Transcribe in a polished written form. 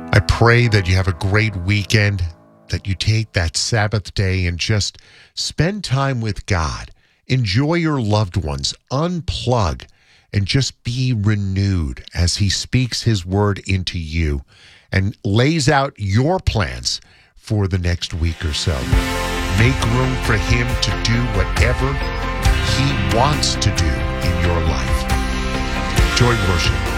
I pray that you have a great weekend, that you take that Sabbath day and just spend time with God. Enjoy your loved ones, unplug, and just be renewed as He speaks His word into you and lays out your plans for the next week or so. Make room for Him to do whatever He wants to do in your life. Enjoy worship.